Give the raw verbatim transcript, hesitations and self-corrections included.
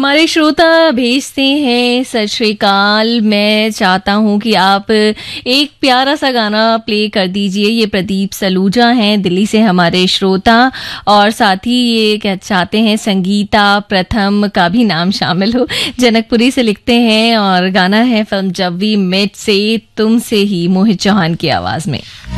हमारे श्रोता भेजते हैं, सत श्री अकाल, मैं चाहता हूं कि आप एक प्यारा सा गाना प्ले कर दीजिए। ये प्रदीप सलूजा हैं दिल्ली से हमारे श्रोता, और साथ ही ये क्या चाहते हैं संगीता प्रथम का भी नाम शामिल हो। जनकपुरी से लिखते हैं और गाना है फिल्म जब वी मेट से, तुमसे ही, मोहित चौहान की आवाज में।